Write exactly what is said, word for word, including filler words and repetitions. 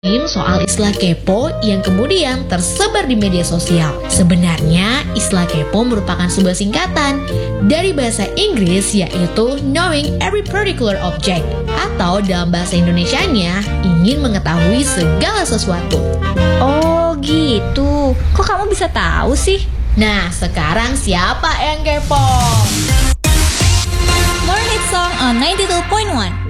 soal istilah kepo yang kemudian tersebar di media sosial. Sebenarnya, istilah kepo merupakan sebuah singkatan dari bahasa Inggris yaitu knowing every particular object, atau dalam bahasa Indonesianya ingin mengetahui segala sesuatu. Oh gitu, kok kamu bisa tahu sih? Nah, sekarang siapa yang kepo? More Hit Song on ninety-two point one.